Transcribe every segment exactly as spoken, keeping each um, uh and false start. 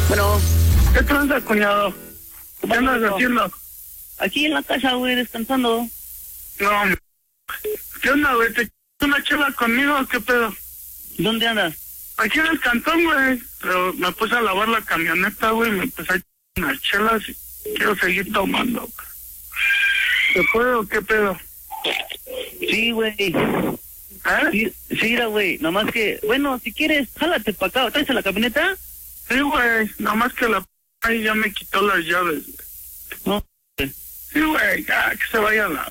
Bueno, ¿qué tranza, cuñado? ¿Qué andas haciendo? Aquí en la casa, güey, descansando. No, ¿qué onda, güey? ¿Te echas una chela conmigo o qué pedo? ¿Dónde andas? Aquí en el cantón, güey. Pero me puse a lavar la camioneta, güey, me empecé a echar unas chelas y quiero seguir tomando, güey. ¿Te puedo o qué pedo? Sí, güey. ¿Eh? Sí, sí, mira, güey, nomás que, bueno, si quieres, jálate para acá, ¿traes a la camioneta? Sí, güey, nomás que la p*** ahí ya me quitó las llaves, güey. No, güey. Sí, güey, ya, que se vaya la...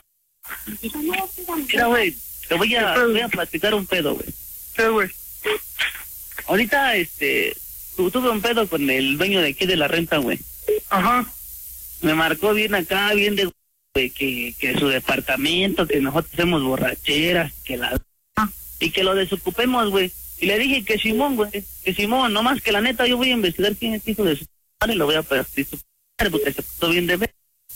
Mira, güey, te voy a, te voy a platicar un pedo, güey. Sí, güey. Ahorita, este, tu- tuve un pedo con el dueño de aquí de la renta, güey. Ajá. Me marcó bien acá, bien de, güey, que, que su departamento, que nosotros hacemos borracheras, que la... y que lo desocupemos, güey. Y le dije que Simón, güey, que Simón, nomás que la neta yo voy a investigar quién es hijo de su padre y lo voy a partir su padre porque se puso bien de ver.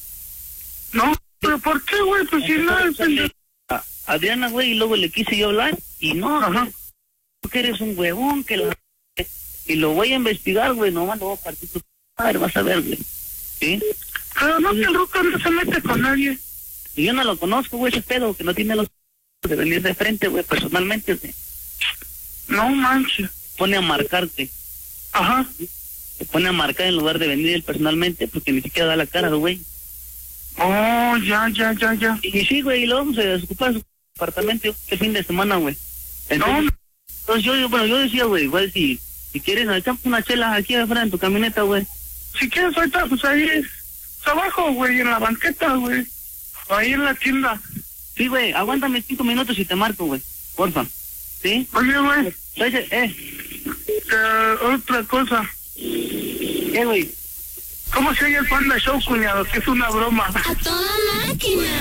No, pero ¿por qué, güey? Pues si no es el... A Adriana, güey, y luego le quise yo hablar y no, Ajá. porque eres un huevón, que la... y lo voy a investigar, güey, nomás lo voy a partir su padre, vas a ver, güey. ¿Sí? Pero no, que el ruco no se mete con nadie. Y yo no lo conozco, güey, ese pedo, que no tiene los de venir de frente, güey, personalmente, güey. No manches. Pone a marcarte. Ajá. Se pone a marcar en lugar de venir él personalmente porque ni siquiera da la cara, güey. Oh, ya, ya, ya, ya. Y sí, güey, y luego vamos a desocupar su apartamento el fin de semana, güey. No, Entonces, entonces yo, yo, bueno, yo decía, güey, igual si, si quieres, nos echamos una chela aquí afuera en tu camioneta, güey. si quieres ahorita, pues ahí es abajo, güey, en la banqueta, güey. Ahí en la tienda. Sí, güey, aguántame cinco minutos y te marco, güey. Porfa. ¿Sí? Oye, güey, Entonces, eh, eh, otra cosa. eh, güey. ¿Cómo se oye el Panda Show, cuñado? Que es una broma. A toda máquina.